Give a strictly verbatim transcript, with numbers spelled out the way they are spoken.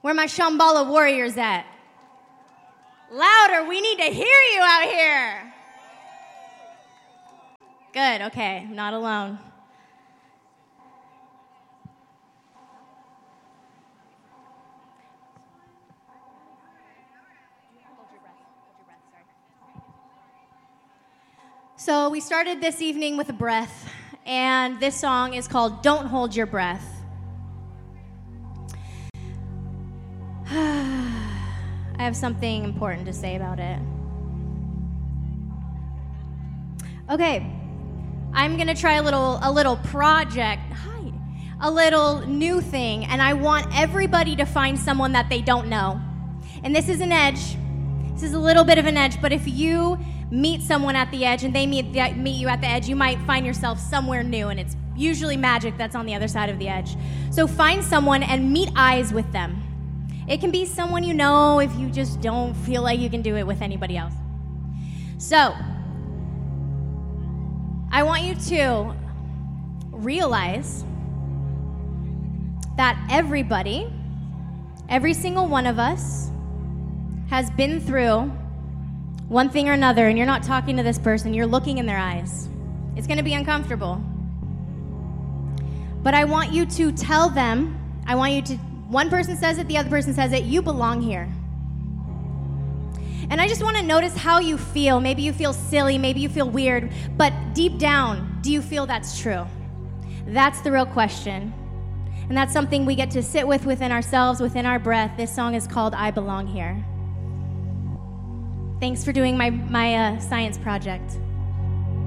Where my Shambhala warriors at? Louder, we need to hear you out here. Good, okay, I'm not alone. So we started this evening with a breath, and this song is called Don't Hold Your Breath. I have something important to say about it. Okay, I'm gonna try a little a little project. Hi, a little new thing, and I want everybody to find someone that they don't know. And this is an edge. This is a little bit of an edge, but if you meet someone at the edge and they meet the, meet you at the edge, you might find yourself somewhere new, and it's usually magic that's on the other side of the edge. So find someone and meet eyes with them. It can be someone you know if you just don't feel like you can do it with anybody else. So, I want you to realize that everybody, every single one of us, has been through one thing or another, and you're not talking to this person, you're looking in their eyes. It's going to be uncomfortable. But I want you to tell them, I want you to one person says it, the other person says it, you belong here. And I just want to notice how you feel. Maybe you feel silly, maybe you feel weird, but deep down, do you feel that's true? That's the real question. And that's something we get to sit with within ourselves, within our breath. This song is called I Belong Here. Thanks for doing my, my uh, science project.